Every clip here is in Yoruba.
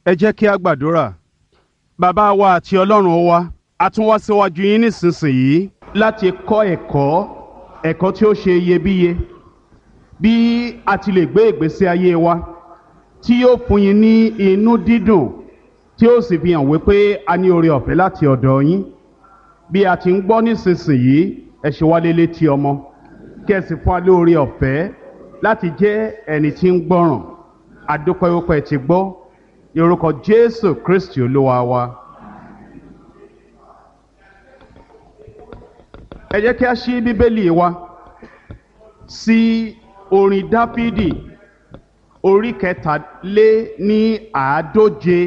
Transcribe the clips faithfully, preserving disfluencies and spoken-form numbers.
Ẹ jẹ́ kí a gbàdúrà. Bàbá wa àti Ọlọ́run wa, a tún wá síwájú yín nísinsìnyí láti kọ́ ẹ̀kọ́ ẹ̀kọ́ tí ó ṣe iyebíye bí a ti lè gbé ìgbésí ayé wa tí yóò fún yín ní inú dídùn tí ó sì fi hàn wípé a ní oore ọ̀fẹ́ láti ọ̀dọ̀ yín. Bí a ti ń gbọ́ nísinsìnyí, ẹ ṣe wá létí ọmọ kí ẹ sì fún wa lóore ọ̀fẹ́ láti jẹ́ ẹni tí ń gbọ́ràn. A dúpẹ́ wípé ẹ ti gbọ́. Ní orúkọ Jésù Kristi Olúwa wa. Ẹ jẹ́ kí a ṣí Bíbélì wa sí orin Dáfídì orí kẹtàlé ní àádóje.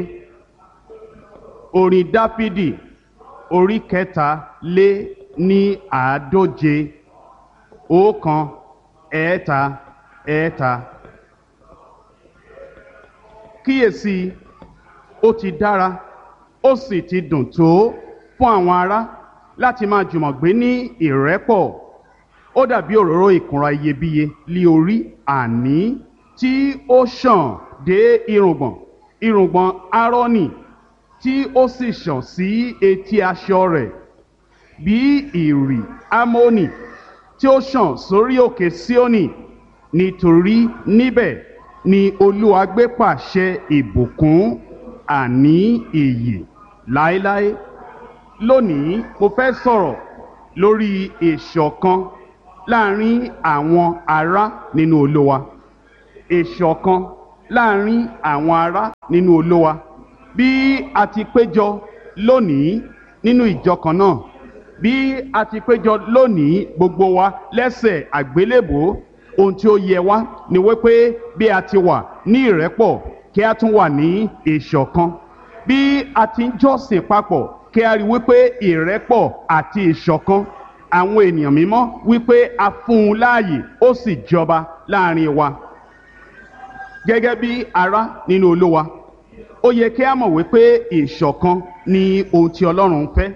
Orin Dáfídì orí kẹtàlé ní àádóje. Ọ̀kan, ẹ̀ẹ́ta, ẹ̀ẹ́ta. Kíyèsí, ó ti dára ó sì ti dùn tó fún àwọn ará láti máa jùmọ̀ gbé ní ìrẹ́pọ̀. Ó dàbí òróró ìkunra iyebíye lí orí, àní tí ó ṣàn dé irùngbọ̀n irùngbọ̀n Árónì, tí ó sì ṣàn sí etí aṣọ rẹ̀, bí ìrì Ámónì tí ó ṣàn sórí òkè Síónì. Nítorí níbẹ̀ ni Olúwa gbé pàṣẹ ìbùkún, àní ìyè láéláé. Lónìí mo fẹ́ sọ̀rọ̀ lórí ìṣọ̀kan láàrin àwọn ará nínú Olúwa. Ìṣọ̀kan láàrin àwọn ará nínú Olúwa. Bí a ti péjọ lónìí nínú ìjọ kan náà, bí a ti péjọ lónìí gbogbo wa lẹ́sẹ̀ àgbélébùú, ohun tí ó yẹ wá ni wípé bí a ti wà ní ìrẹ́pọ̀ kí a tún wà ní ìṣọ̀kan. Bí a ti ń jọ́sìn papọ̀ kí a rí wípé ìrẹ́pọ̀ àti ìṣọ̀kan àwọn ènìyàn mímọ́ wípé a fún un láàyè ó sì jọba láàrin wa. Gẹ́gẹ́ bí ará nínú Olúwa, ó yẹ kí a mọ̀ wípé ìṣọ̀kan ni ohun tí Ọlọ́run fẹ́,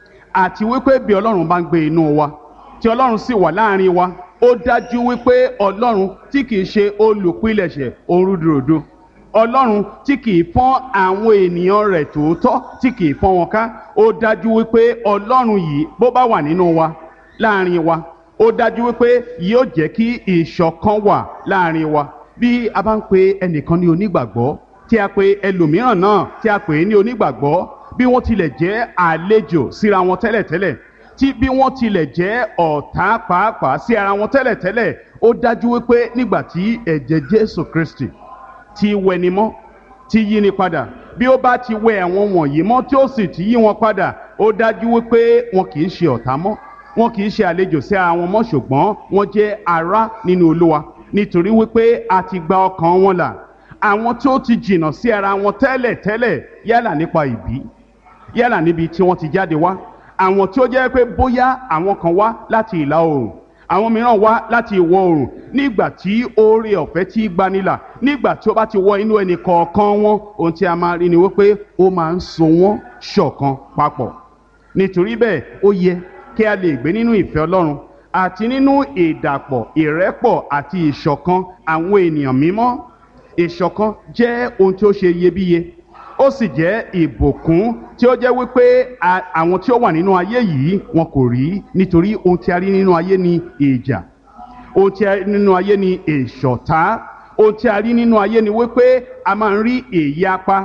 àti wípé bí Ọlọ́run bá ń gbé inú wa tí Ọlọ́run sì wà láàrin wa, ó dájú wípé Ọlọ́run tí kìí ṣe olùpilẹ̀ṣẹ̀ ohun rúdurùdu, Ọlọ́run tí kìí fọ́n àwọn ènìyàn rẹ̀ tòótọ́ tí kìí fọ́n wọn ká, ó dájú wípé Ọlọ́run yìí bó bá wà nínú wa láàrin wa, ó dájú wípé yóò jẹ́ kí ìṣọ̀kan wà láàrin wa. Bí a bá ń pe ẹnìkan ní onígbàgbọ́, tí a pe ẹlòmíràn náà tí a pè é ní onígbàgbọ́, bí wọ́n tilẹ̀ jẹ́ àlejò síra wọn tẹ́lẹ̀tẹ́lẹ̀, tí bí wọ́n tilẹ̀ jẹ́ ọ̀tá pàápàá sí ara wọn tẹ́lẹ̀tẹ́lẹ̀, ó dájú wípé nígbà tí ẹ̀jẹ̀ Jésù Kristi ti wẹni mọ́, ti yí ni padà, bí ó bá ti wẹ àwọn wọ̀nyí mọ́ tí ó sì ti yí wọn padà, ó dájú wípé wọn kì í ṣe ọ̀tá mọ́, wọn kì í ṣe àlejò sí ara wọn mọ́, ṣùgbọ́n wọn jẹ́ ará nínú Olúwa, nítorí wípé a ti gba ọkàn wọn là. Àwọn tí ó ti jìnnà sí ara wọn tẹ́lẹ̀tẹ́lẹ̀, yálà nípa ìbí, yálà níbi tí wọ́n ti jáde wá, àwọn tí ó jẹ́ pé bóyá àwọn kan wá láti ìlà oòrùn, àwọn mìíràn wá láti ìwọ̀ oòrùn, nígbà tí oore ọ̀fẹ́ tí gbanilà, nígbà tí ó bá ti wọ inú ẹnì kọ̀ọ̀kan wọn, ohun tí a máa rí ni wípé ó máa ń so wọ́n ṣọ̀kan papọ̀. Nítorí bẹ́ẹ̀ ó yẹ kí a lè gbé nínú ìfẹ́ Ọlọ́run àti nínú ìdàpọ̀, ìrẹ́pọ̀ àti ìṣọ̀kan àwọn ènìyàn mímọ́. Ìṣọ̀kan jẹ́ ohun tí ó ṣe iyebíye, ó sì jẹ́ ìbùkún tí ó jẹ́ wípé àwọn tí ó wà nínú ayé yìí wọn kò rí, nítorí ohun tí a rí nínú ayé ni ìjà, ohun tí a rí nínú ayé ni ìṣọ̀tá, ohun tí a rí nínú ayé ni wípé a máa ń rí ìyapa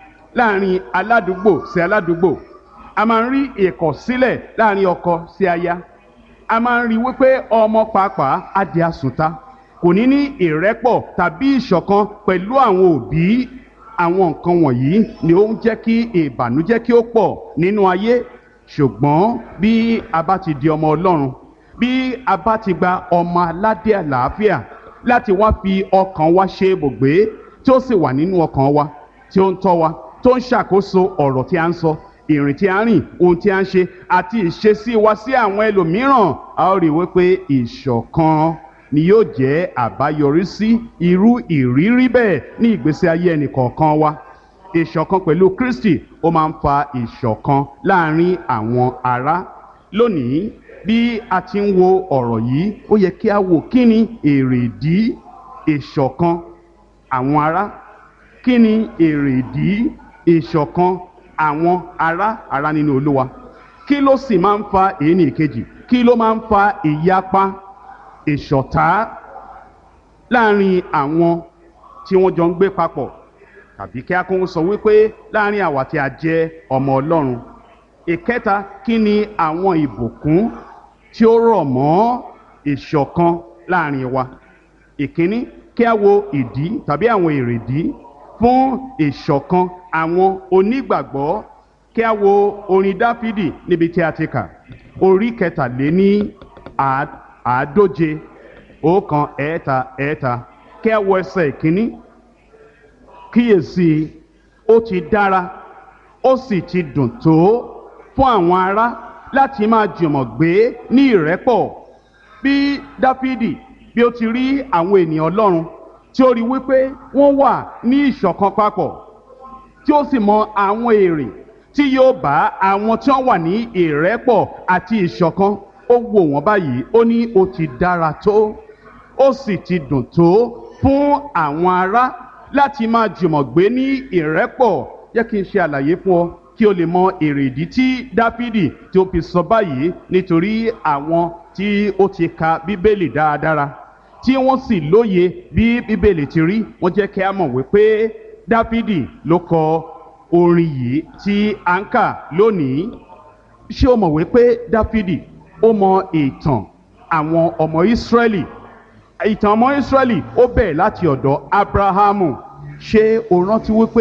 láàrin aládùúgbò sí aládùúgbò, a máa ń rí ìkọ̀sílẹ̀ láàrin ọkọ sí aya, a máa ń rí wípé ọmọ pàápàá á di àsùntà, kò ní ní ìrẹ́pọ̀ tàbí ìṣọ̀kan pẹ̀lú àwọn òbí. Àwọn nǹkan wọ̀nyí ni ó ń jẹ́ kí ìbànújẹ́ kí ó pọ̀ nínú ayé. Ṣùgbọ́n bí a bá ti di ọmọ Ọlọ́run, bí a bá ti gba ọmọ aládé àlàáfíà láti wá fi ọkàn wa ṣe ibùgbé, tí ó sì wà nínú ọkàn wa, tí ó ń tọ́ wa, tó ń ṣàkóso ọ̀rọ̀ tí a ń sọ, ìrìn tí a ń rìn, ohun tí a ń ṣe àti ìṣesí wa sí àwọn ẹlòmíràn, a ó rí wípé ìṣọ̀kan ni yóò jẹ́ àbáyọrí sí irú ìrírí bẹ́ẹ̀ ní ìgbésí ayé ẹnì kọ̀ọ̀kan wa. Ìṣọ̀kan pẹ̀lú Kristi ó máa ń fa ìṣọ̀kan láàrin àwọn ará. Lónìí bí a ti ń wo ọ̀rọ̀ yìí, ó yẹ kí a wò kí ni èrèdí ìṣọ̀kan àwọn ará, kí ni èrèdí ìṣọ̀kan àwọn ará ará nínú Olúwa? Kí ló sì máa ń fa èyí ní ìkejì? Kí ló máa ń fa ìyapa, ìṣọ̀tá láàrin àwọn tí wọ́n jọ ń gbé papọ̀, tàbí kí a kún sọ wípé láàrin àwa tí a jẹ́ ọmọ Ọlọ́run? Ìkẹta, kí ni àwọn ìbùkún tí ó rọ̀ mọ́ ìṣọ̀kan láàrin wa? Ìkíní, kí a wo ìdí tàbí àwọn èrèdí fún ìṣọ̀kan àwọn onígbàgbọ́. Kí a wo orin Dáfídì níbi tí a ti kà, orí kẹtàléní àádóje, ọ̀kan ẹ̀ẹ́ta ẹ̀ẹ́ta. Kí a wo ẹsẹ̀ ìkíní. Kíyèsí, ó ti dára, ó sì ti dùn tó fún àwọn ará láti máa jùmọ̀ gbé ní ìrẹ́pọ̀. Bí Dáfídì bí ó ti rí àwọn ènìyàn Ọlọ́run tí ó rí wípé wọ́n wà ní ìṣọ̀kan papọ̀, tí ó sì mọ àwọn èrè tí yóò bá àwọn tí wọ́n wà ní ìrẹ́pọ̀ àti ìṣọ̀kan, ó wò wọ́n báyìí, ó ní ó ti dára tó, ó sì ti dùn tó fún àwọn ará láti máa jùmọ̀ gbé ní ìrẹ́pọ̀. Jẹ́ kí n ṣe àlàyé fún ọ kí o lè mọ èrèdí tí Dáfídì tí ó fi sọ báyìí. Nítorí àwọn tí ó ti ka Bíbélì dáradára, tí wọ́n sì lóye bí Bíbélì ti rí, wọ́n jẹ́ kí a mọ̀ wípé Dáfídì ló kọ orin yìí tí a ń kà lónìí. Ṣé o mọ̀ wípé Dáfídì ó mọ ìtàn àwọn ọmọ Ísírẹ́lì? Ìtàn ọmọ Ísírẹ́lì ó bẹ̀rẹ̀ láti ọ̀dọ̀ Ábúráhámù. Ṣé o rántí wípé